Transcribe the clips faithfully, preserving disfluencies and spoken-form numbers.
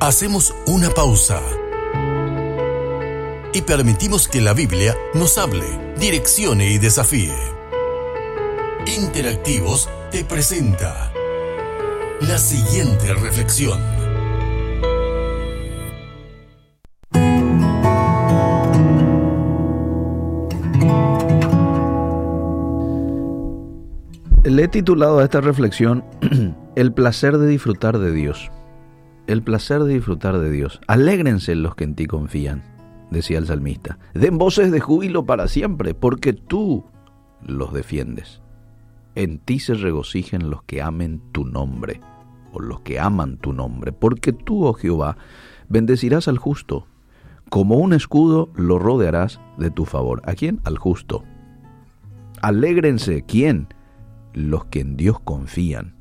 Hacemos una pausa y permitimos que la Biblia nos hable, direccione y desafíe. Interactivos te presenta la siguiente reflexión. Le he titulado a esta reflexión El placer de disfrutar de Dios. El placer de disfrutar de Dios. Alégrense los que en ti confían, decía el salmista. Den voces de júbilo para siempre, porque tú los defiendes. En ti se regocijen los que amen tu nombre, o los que aman tu nombre, porque tú, oh Jehová, bendecirás al justo. Como un escudo lo rodearás de tu favor. ¿A quién? Al justo. Alégrense. ¿Quién? Los que en Dios confían.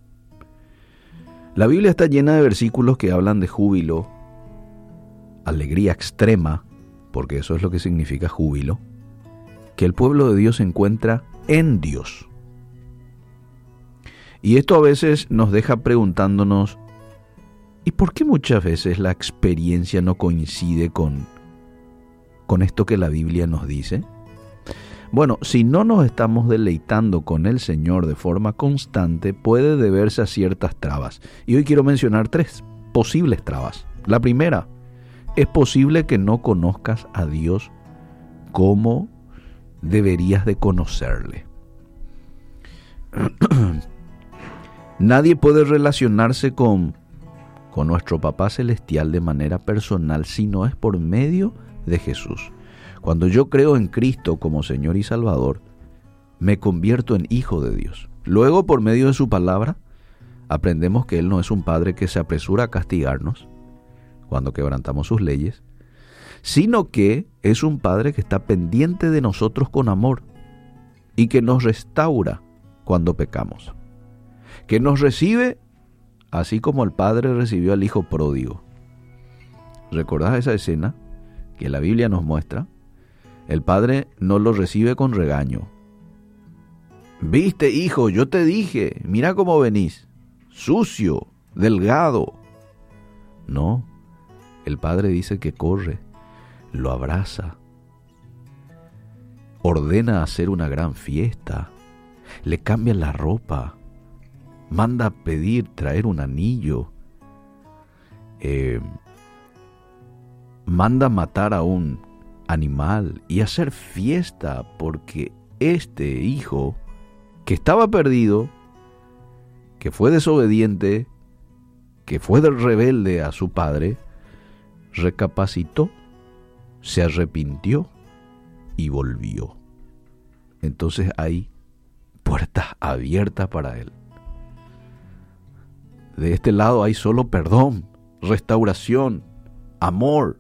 La Biblia está llena de versículos que hablan de júbilo, alegría extrema, porque eso es lo que significa júbilo, que el pueblo de Dios se encuentra en Dios. Y esto a veces nos deja preguntándonos, ¿y por qué muchas veces la experiencia no coincide con, con esto que la Biblia nos dice? Bueno, si no nos estamos deleitando con el Señor de forma constante, puede deberse a ciertas trabas. Y hoy quiero mencionar tres posibles trabas. La primera, es posible que no conozcas a Dios como deberías de conocerle. Nadie puede relacionarse con, con nuestro Papá Celestial de manera personal si no es por medio de Jesús. Cuando yo creo en Cristo como Señor y Salvador, me convierto en hijo de Dios. Luego, por medio de su palabra, aprendemos que Él no es un Padre que se apresura a castigarnos cuando quebrantamos sus leyes, sino que es un Padre que está pendiente de nosotros con amor y que nos restaura cuando pecamos, que nos recibe así como el Padre recibió al Hijo pródigo. ¿Recordás esa escena que la Biblia nos muestra? El padre no lo recibe con regaño. Viste, hijo, yo te dije, mira cómo venís, sucio, delgado. No, el padre dice que corre, lo abraza, ordena hacer una gran fiesta, le cambia la ropa, manda a pedir, traer un anillo, eh, manda matar a un animal y hacer fiesta porque este hijo que estaba perdido, que fue desobediente, que fue rebelde a su padre, recapacitó, se arrepintió y volvió. Entonces hay puertas abiertas para él. De este lado hay solo perdón, restauración, amor.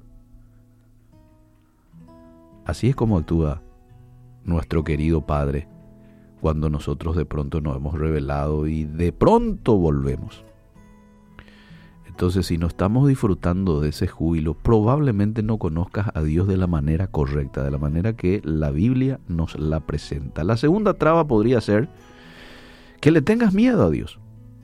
Así es como actúa nuestro querido Padre cuando nosotros de pronto nos hemos rebelado y de pronto volvemos. Entonces, si no estamos disfrutando de ese júbilo, probablemente no conozcas a Dios de la manera correcta, de la manera que la Biblia nos la presenta. La segunda traba podría ser que le tengas miedo a Dios.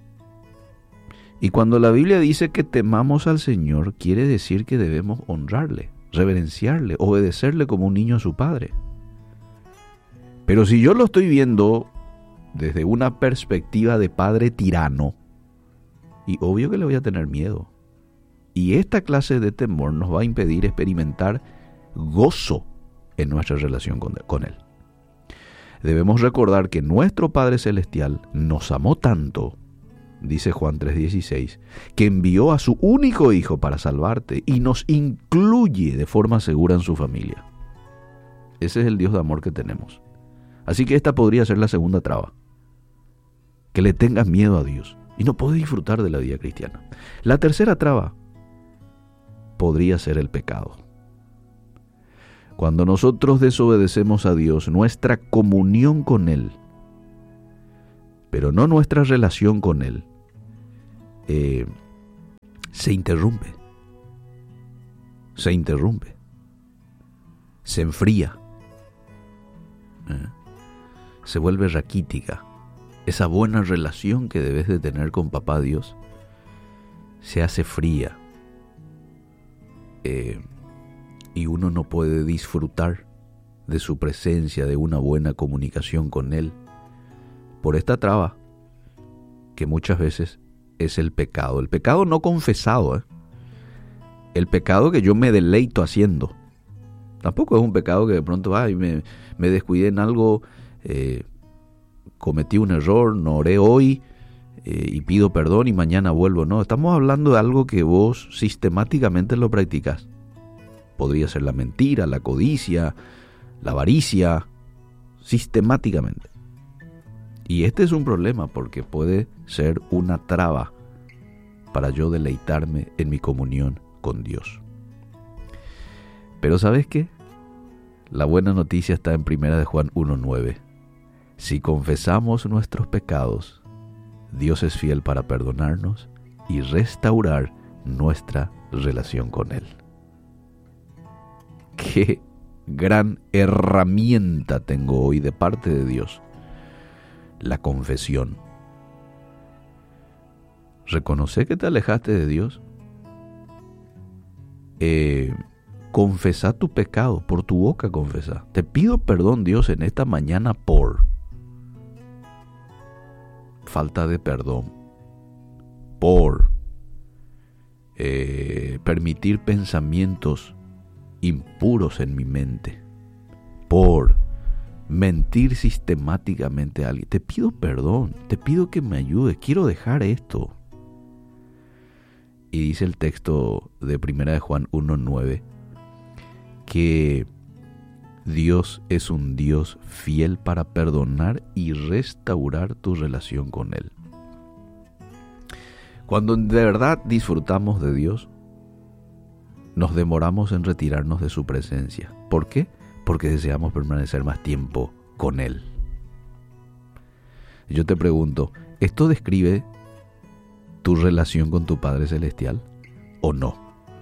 Y cuando la Biblia dice que temamos al Señor, quiere decir que debemos honrarle, reverenciarle, obedecerle como un niño a su padre. Pero si yo lo estoy viendo desde una perspectiva de padre tirano, y obvio que le voy a tener miedo. Y esta clase de temor nos va a impedir experimentar gozo en nuestra relación con Él. Debemos recordar que nuestro Padre Celestial nos amó tanto, dice Juan tres dieciséis, que envió a su único Hijo para salvarte y nos incluye de forma segura en su familia. Ese es el Dios de amor que tenemos. Así que esta podría ser la segunda traba. Que le tengas miedo a Dios y no puedes disfrutar de la vida cristiana. La tercera traba podría ser el pecado. Cuando nosotros desobedecemos a Dios, nuestra comunión con Él, pero no nuestra relación con Él, eh, se interrumpe. Se interrumpe. Se enfría. ¿Eh? Se vuelve raquítica. Esa buena relación que debes de tener con Papá Dios se hace fría, eh, y uno no puede disfrutar de su presencia, de una buena comunicación con Él, por esta traba que muchas veces es el pecado. El pecado no confesado, ¿eh? El pecado que yo me deleito haciendo. Tampoco es un pecado que de pronto ay, me, me descuidé en algo, eh, cometí un error, no oré hoy eh, y pido perdón y mañana vuelvo. No, estamos hablando de algo que vos sistemáticamente lo practicás. Podría ser la mentira, la codicia, la avaricia, sistemáticamente. Y este es un problema porque puede ser una traba para yo deleitarme en mi comunión con Dios. Pero ¿sabes qué? La buena noticia está en primera de Juan uno nueve. Si confesamos nuestros pecados, Dios es fiel para perdonarnos y restaurar nuestra relación con Él. ¡Qué gran herramienta tengo hoy de parte de Dios! La confesión. Reconoce que te alejaste de Dios. Eh, confesá tu pecado, por tu boca confesá. Te pido perdón, Dios, en esta mañana por falta de perdón, por eh, permitir pensamientos impuros en mi mente, por mentir sistemáticamente a alguien. Te pido perdón, te pido que me ayudes, quiero dejar esto. Y dice el texto de primera de Juan uno nueve que Dios es un Dios fiel para perdonar y restaurar tu relación con Él. Cuando de verdad disfrutamos de Dios, nos demoramos en retirarnos de su presencia. ¿Por qué? Porque deseamos permanecer más tiempo con Él. Yo te pregunto, ¿esto describe tu relación con tu Padre Celestial o no?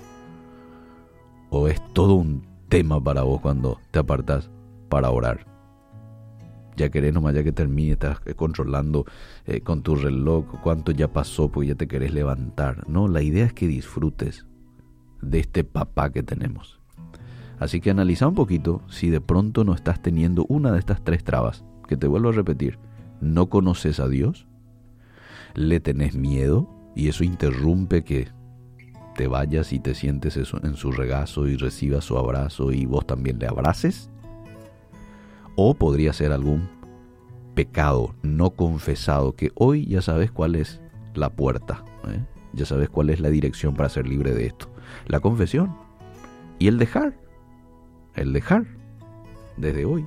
¿O es todo un tema para vos cuando te apartás para orar? Ya querés nomás ya que termine, estás controlando eh, con tu reloj cuánto ya pasó porque ya te querés levantar. No, la idea es que disfrutes de este papá que tenemos. Así que analiza un poquito si de pronto no estás teniendo una de estas tres trabas, que te vuelvo a repetir. No conoces a Dios, le tenés miedo y eso interrumpe que te vayas y te sientes en su regazo y recibas su abrazo y vos también le abraces. O podría ser algún pecado no confesado que hoy ya sabes cuál es la puerta, ¿eh? Ya sabes cuál es la dirección para ser libre de esto. La confesión y el dejar. El dejar desde hoy.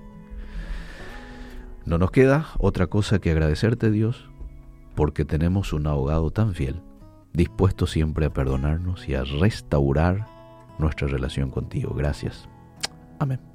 No nos queda otra cosa que agradecerte, Dios, porque tenemos un abogado tan fiel, dispuesto siempre a perdonarnos y a restaurar nuestra relación contigo. Gracias. Amén.